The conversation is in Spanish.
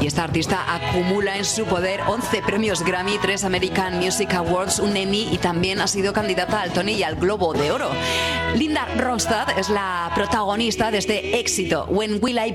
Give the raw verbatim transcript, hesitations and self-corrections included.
Y esta artista acumula en su poder once premios Grammy, tres American Music Awards, un Emmy y también ha sido candidata al Tony y al Globo de Oro. Linda Ronstadt es la protagonista de este éxito, When Will I